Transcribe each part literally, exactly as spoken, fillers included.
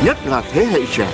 nhất là thế hệ trẻ.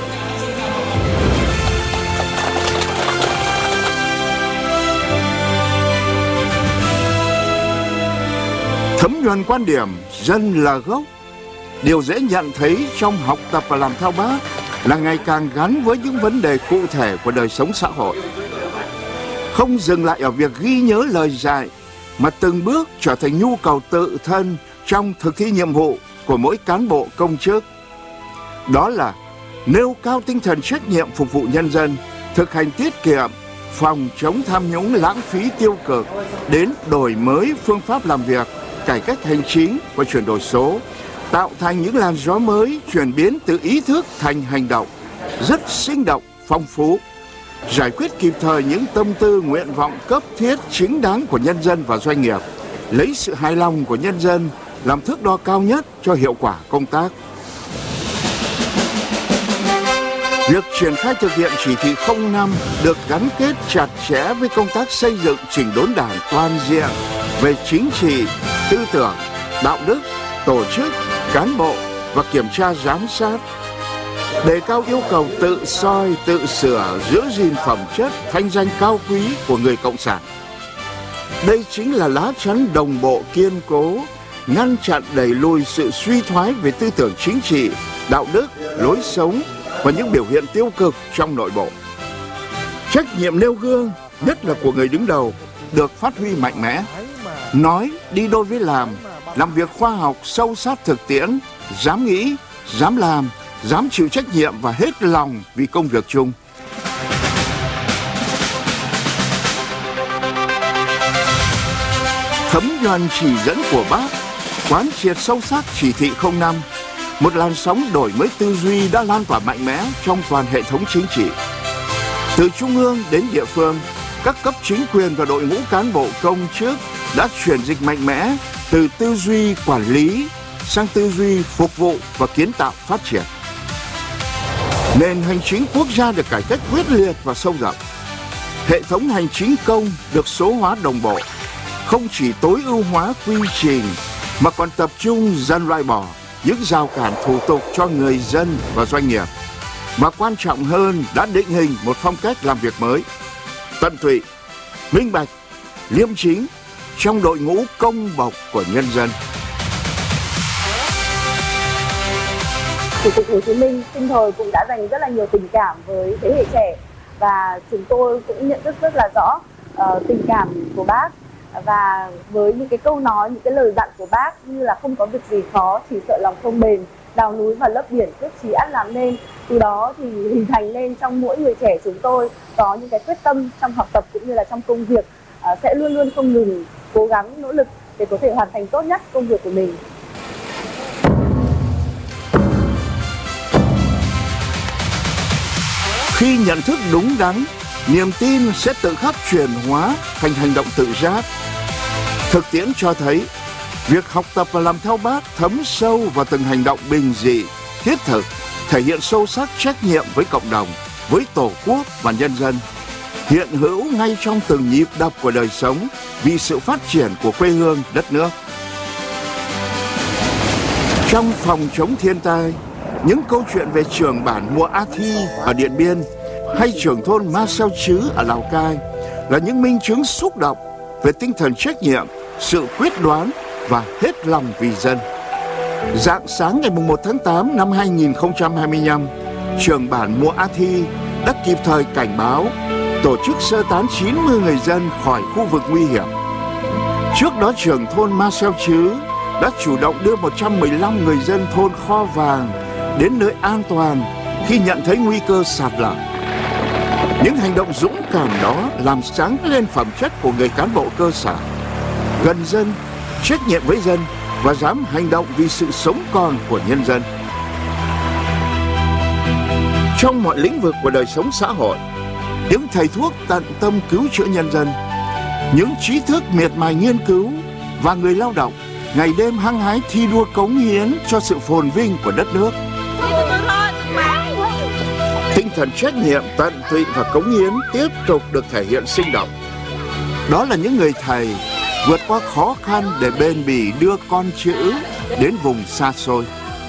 Thấm nhuần quan điểm dân là gốc. Điều dễ nhận thấy trong học tập và làm theo Bác là ngày càng gắn với những vấn đề cụ thể của đời sống xã hội. Không dừng lại ở việc ghi nhớ lời dạy, mà từng bước trở thành nhu cầu tự thân trong thực thi nhiệm vụ của mỗi cán bộ công chức. Đó là nêu cao tinh thần trách nhiệm phục vụ nhân dân, thực hành tiết kiệm, phòng chống tham nhũng lãng phí tiêu cực, đến đổi mới phương pháp làm việc, cải cách hành chính và chuyển đổi số, tạo thành những làn gió mới chuyển biến từ ý thức thành hành động, rất sinh động, phong phú, giải quyết kịp thời những tâm tư nguyện vọng cấp thiết chính đáng của nhân dân và doanh nghiệp, lấy sự hài lòng của nhân dân làm thước đo cao nhất cho hiệu quả công tác. Việc triển khai thực hiện chỉ thị không năm được gắn kết chặt chẽ với công tác xây dựng chỉnh đốn Đảng toàn diện về chính trị, tư tưởng, đạo đức, tổ chức, cán bộ và kiểm tra giám sát, đề cao yêu cầu tự soi, tự sửa, giữ gìn phẩm chất, thanh danh cao quý của người Cộng sản. Đây chính là lá chắn đồng bộ kiên cố, ngăn chặn đẩy lùi sự suy thoái về tư tưởng chính trị, đạo đức, lối sống và những biểu hiện tiêu cực trong nội bộ. Trách nhiệm nêu gương, nhất là của người đứng đầu, được phát huy mạnh mẽ. Nói đi đôi với làm, làm việc khoa học, sâu sát thực tiễn, dám nghĩ, dám làm, dám chịu trách nhiệm và hết lòng vì công việc chung. Thấm nhuần chỉ dẫn của Bác, quán triệt sâu sắc chỉ thị không năm, một làn sóng đổi mới tư duy đã lan tỏa mạnh mẽ trong toàn hệ thống chính trị. Từ trung ương đến địa phương, các cấp chính quyền và đội ngũ cán bộ công chức đã chuyển dịch mạnh mẽ từ tư duy quản lý sang tư duy phục vụ và kiến tạo phát triển. Nền hành chính quốc gia được cải cách quyết liệt và sâu rộng. Hệ thống hành chính công được số hóa đồng bộ, không chỉ tối ưu hóa quy trình mà còn tập trung dần loại bỏ những rào cản thủ tục cho người dân và doanh nghiệp. Và quan trọng hơn, đã định hình một phong cách làm việc mới, tận tụy, minh bạch, liêm chính trong đội ngũ công bộc của nhân dân. Chủ tịch Hồ Chí Minh sinh thời cũng đã dành rất là nhiều tình cảm với thế hệ trẻ, và chúng tôi cũng nhận thức rất là rõ uh, tình cảm của Bác. Và với những cái câu nói, những cái lời dặn của Bác như là không có việc gì khó, chỉ sợ lòng không bền, đào núi và lấp biển, quyết chí ắt làm nên. Từ đó thì hình thành lên trong mỗi người trẻ chúng tôi có những cái quyết tâm trong học tập cũng như là trong công việc, uh, sẽ luôn luôn không ngừng cố gắng nỗ lực để có thể hoàn thành tốt nhất công việc của mình. Khi nhận thức đúng đắn, niềm tin sẽ tự khắc chuyển hóa thành hành động tự giác. Thực tiễn cho thấy, việc học tập và làm theo Bác thấm sâu vào từng hành động bình dị, thiết thực, thể hiện sâu sắc trách nhiệm với cộng đồng, với Tổ quốc và nhân dân, hiện hữu ngay trong từng nhịp đập của đời sống vì sự phát triển của quê hương đất nước. Trong phòng chống thiên tai, những câu chuyện về trưởng bản Mùa A Thi ở Điện Biên hay trưởng thôn Ma Seo Chứ ở Lào Cai là những minh chứng xúc động về tinh thần trách nhiệm, sự quyết đoán và hết lòng vì dân. Rạng sáng ngày mùng một tháng tám năm hai nghìn không trăm hai mươi lăm, trưởng bản Mùa A Thi đã kịp thời cảnh báo, tổ chức sơ tán chín mươi người dân khỏi khu vực nguy hiểm. Trước đó, trưởng thôn Ma Seo Chứ đã chủ động đưa một trăm mười lăm người dân thôn Kho Vàng đến nơi an toàn khi nhận thấy nguy cơ sạt lở. Những hành động dũng cảm đó làm sáng lên phẩm chất của người cán bộ cơ sở, gần dân, trách nhiệm với dân và dám hành động vì sự sống còn của nhân dân. Trong mọi lĩnh vực của đời sống xã hội, những thầy thuốc tận tâm cứu chữa nhân dân, những trí thức miệt mài nghiên cứu và người lao động ngày đêm hăng hái thi đua cống hiến cho sự phồn vinh của đất nước. Tinh thần trách nhiệm, tận tụy và cống hiến tiếp tục được thể hiện sinh động. Đó là những người thầy vượt qua khó khăn để bền bỉ đưa con chữ đến vùng xa xôi.